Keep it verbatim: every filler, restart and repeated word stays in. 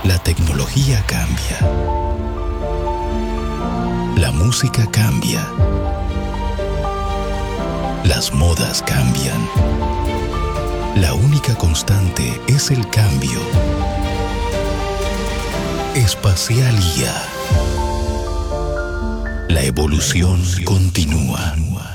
La tecnología cambia. La música cambia. Las modas cambian. La única constante es el cambio. Espacial I A. La evolución continúa.